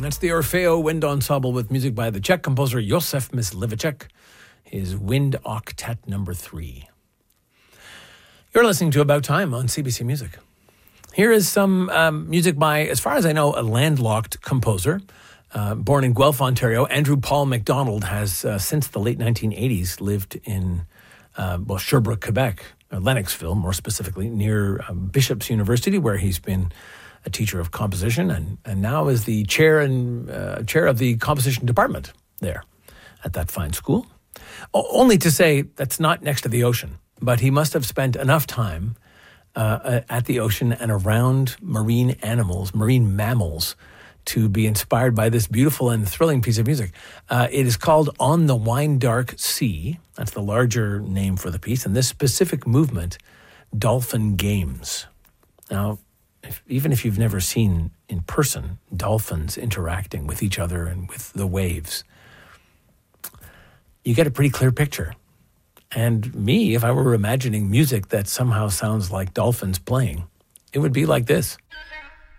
That's the Orfeo Wind Ensemble with music by the Czech composer Josef Mysliveček, his Wind Octet number 3. You're listening to About Time on CBC Music. Here is some music by, as far as I know, a landlocked composer. Born in Guelph, Ontario, Andrew Paul MacDonald has, since the late 1980s, lived in Sherbrooke, Quebec, or Lennoxville, more specifically, near Bishop's University, where he's been a teacher of composition and now is the chair of the composition department there at that fine school. Only to say that's not next to the ocean, but he must have spent enough time at the ocean and around marine animals, marine mammals, to be inspired by this beautiful and thrilling piece of music. It is called On the Wine Dark Sea. That's the larger name for the piece. And this specific movement, Dolphin Games. Now, even if you've never seen in person dolphins interacting with each other and with the waves, you get a pretty clear picture. And me, if I were imagining music that somehow sounds like dolphins playing, it would be like this.